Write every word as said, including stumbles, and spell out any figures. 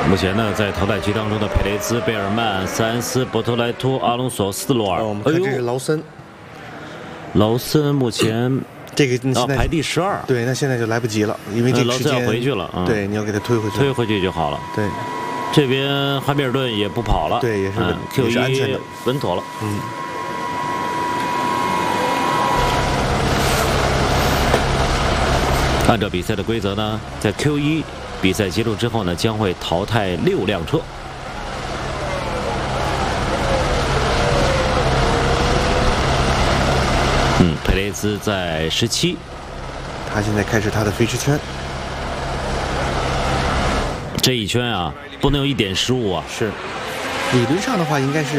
目前呢，在淘汰区当中的佩雷兹、贝尔曼、塞恩斯、博特莱托、阿隆索、斯洛尔。 哦，我们看这是劳森。 劳森目前这个你现在排第十二。 对，那现在就来不及了，因为这个时间劳森要回去了。嗯、 对，你要给他推回去。 推回去就好了。 对。 这边汉密尔顿也不跑了。 对，也是稳、嗯、 Q 一安全的， 稳妥了。 嗯。 按照比赛的规则呢，在 Q 一比赛结束之后呢，将会淘汰六辆车。嗯，佩雷兹在十七， 他现在开始他的飞驰圈。 这一圈啊，不能有一点失误啊。 是，理论上的话应该是。